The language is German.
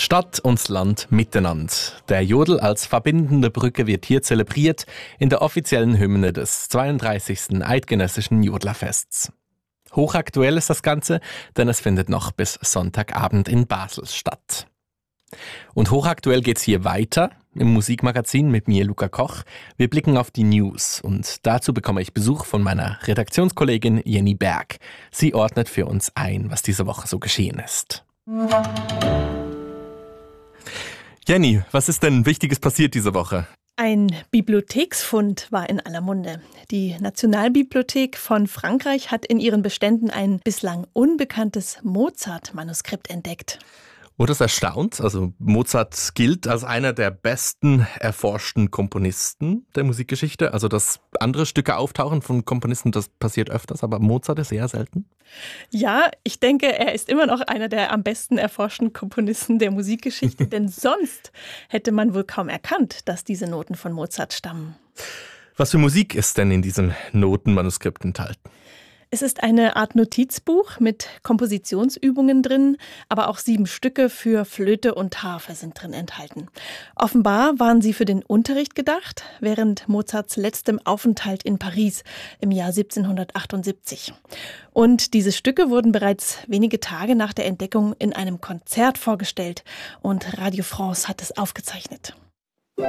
Stadt und Land miteinander. Der Jodel als verbindende Brücke wird hier zelebriert in der offiziellen Hymne des 32. Eidgenössischen Jodlerfests. Hochaktuell ist das Ganze, denn es findet noch bis Sonntagabend in Basel statt. Und hochaktuell geht's hier weiter im Musikmagazin mit mir, Luca Koch. Wir blicken auf die News und dazu bekomme ich Besuch von meiner Redaktionskollegin Jenny Berg. Sie ordnet für uns ein, was diese Woche so geschehen ist. Jenny, was ist denn Wichtiges passiert diese Woche? Ein Bibliotheksfund war in aller Munde. Die Nationalbibliothek von Frankreich hat in ihren Beständen ein bislang unbekanntes Mozart-Manuskript entdeckt. Wurde es erstaunt? Also Mozart gilt als einer der besten erforschten Komponisten der Musikgeschichte. Also dass andere Stücke auftauchen von Komponisten, das passiert öfters, aber Mozart ist eher selten. Ja, ich denke, er ist immer noch einer der am besten erforschten Komponisten der Musikgeschichte, denn sonst hätte man wohl kaum erkannt, dass diese Noten von Mozart stammen. Was für Musik ist denn in diesem Notenmanuskript enthalten? Es ist eine Art Notizbuch mit Kompositionsübungen drin, aber auch 7 Stücke für Flöte und Harfe sind drin enthalten. Offenbar waren sie für den Unterricht gedacht, während Mozarts letztem Aufenthalt in Paris im Jahr 1778. Und diese Stücke wurden bereits wenige Tage nach der Entdeckung in einem Konzert vorgestellt und Radio France hat es aufgezeichnet.